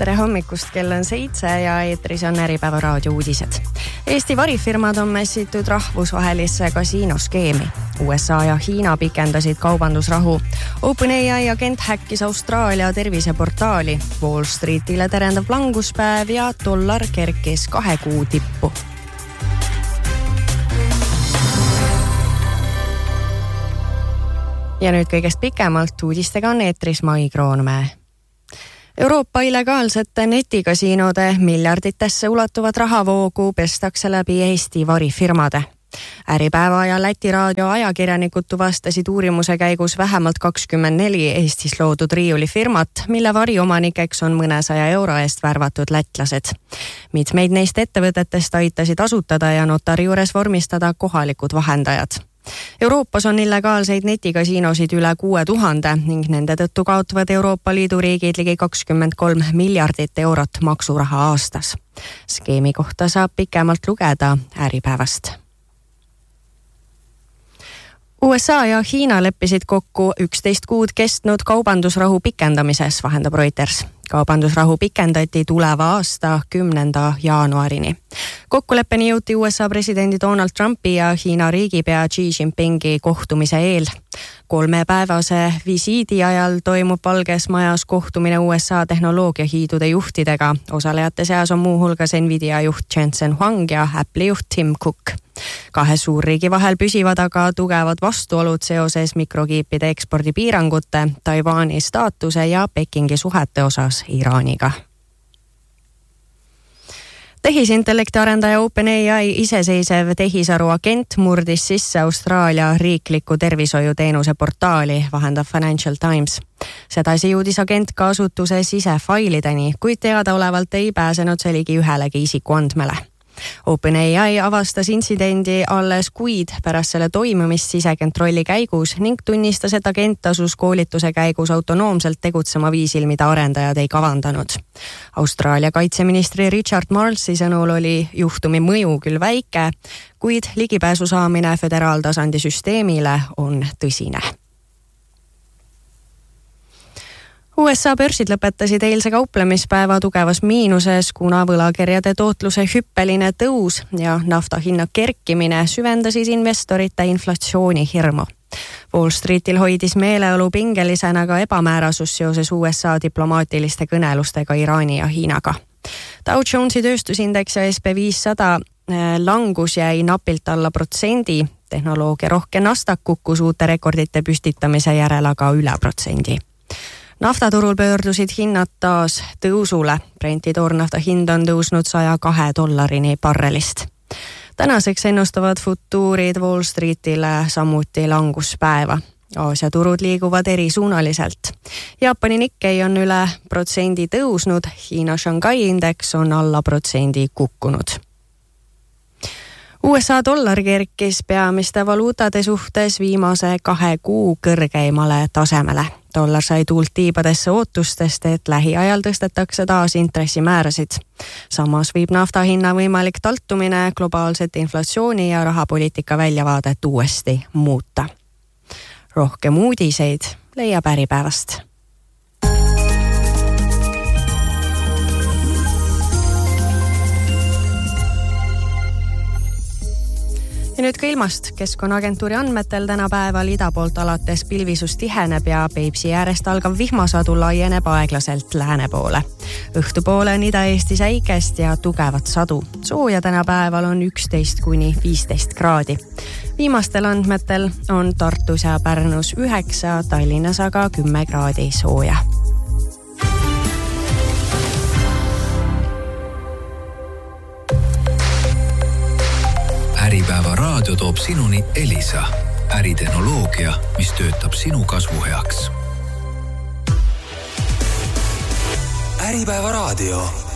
Tere hommikust, kell on 7 ja eetris on Äripäeva raadio uudised. Eesti varifirmad on mässitud rahvusvahelisse kasiinoskeemi. USA ja Hiina pikendasid kaubandusrahu. OpenAI agent häkkis Austraalia terviseportaali. Wall Streetile terendab languspäev ja dollar kerkis 2 kuu tippu. Ja nüüd kõigest pikemalt uudistega on eetris Mai Kroonmäe. Euroopa illegaalsete netikasiinode miljarditesse ulatuvat rahavoogu pestakse läbi Eesti varifirmade. Äripäeva ja Läti raadio ajakirjanikud tuvastasid uurimuse käigus vähemalt 24 Eestis loodud riiulifirmat, mille variomanikeks on mõnesaja euro eest värvatud lätlased. Mitmeid neist ettevõtetest aitasid asutada ja notari juures vormistada kohalikud vahendajad. Euroopas on illegaalseid netikasiinosid üle 6000 ning nende tõttu kaotavad Euroopa Liidu riigid ligi 23 miljardit eurot maksuraha aastas. Skeemi kohta saab pikemalt lugeda Äripäevast. USA ja Hiina leppisid kokku 11 kuud kestnud kaubandusrahu pikendamises, vahendab Reuters. Kaubandusrahu pikendati tuleva aasta 10. jaanuarini. Kokkuleppeni jõuti USA presidendi Donald Trumpi ja Hiina riigipea Xi Jinpingi kohtumise eel. 3-päevase visiidi ajal toimub Valges Majas kohtumine USA tehnoloogiahiidude juhtidega. Osalejate seas on muuhulgas Nvidia juht Jensen Huang ja Apple'i juht Tim Cook. 2 suurriigi vahel püsivad aga tugevad vastuolud seoses mikrokiipide ekspordipiirangute, Taiwani staatuse ja Pekingi suhete osas Iraaniga. Tehisintellekti arendaja OpenAI iseseisev tehisaru agent murdis sisse Austraalia riikliku tervishoiuteenuse portaali, vahendab Financial Times. Sedasi jõudis agent ka asutuse sisefailideni, kuid teadaolevalt ei pääsenud see ligi ühelegi isikuandmele. OpenAI avastas intsidendi alles kuid pärast selle toimumist sisekontrolli käigus ning tunnistas, et agent asus koolituse käigus autonoomselt tegutsema viisil, mida arendajad ei kavandanud. Austraalia kaitseministri Richard Marlesi sõnul oli juhtumi mõju küll väike, kuid ligipääsu saamine föderaaltasandi süsteemile on tõsine. USA börsid lõpetasid eilse kauplemispäeva tugevas miinuses, kuna võlakirjade tootluse hüppeline tõus ja nafta hinna kerkimine süvendasid investorite inflatsioonihirmu. Wall Streetil hoidis meeleolu pingelisena ka ebamäärasus seoses USA diplomaatiliste kõnelustega Iraani ja Hiinaga. Dow Jonesi tööstusindeks ja SP500 langus jäi napilt alla protsendi, tehnoloogia rohke Nasdaq kukkus uute rekordite püstitamise järel aga üle protsendi. Naftaturul pöördusid hinnad taas tõusule. Brenti toornafta hind on tõusnud $102 barrelist. Tänaseks ennustavad futuurid Wall Streetile samuti languspäeva. Aasia turud liiguvad erisuunaliselt. Jaapani Nikkei on üle protsendi tõusnud, Hiina Shanghai indeks on alla protsendi kukkunud. USA dollar kerkis peamiste valuutade suhtes viimase 2 kuu kõrgeimale tasemele. Dollar sai tuult tiibadesse ootustest, et lähiajal tõstetakse taas intressimäärasid. Samas viib nafta hinna võimalik taltumine globaalset inflatsiooni ja rahapoliitika väljavaadet uuesti muuta. Rohkem uudiseid leiab Äripäevast. Ja nüüd ka ilmast. Keskkonnaagentuuri andmetel tänapäeval ida poolt alates pilvisus tiheneb ja Peipsi äärest algav vihmasadu laieneb aeglaselt lääne poole. Õhtupoole on Ida-Eesti säikest ja tugevat sadu. Sooja tänapäeval on 11–15 kraadi. Viimastel andmetel on Tartus ja Pärnus 9, Tallinnas aga 10 kraadi sooja. Äripäeva raadio toob sinuni Elisa, äritehnoloogia, mis töötab sinu kasvu heaks. Äripäeva raadio.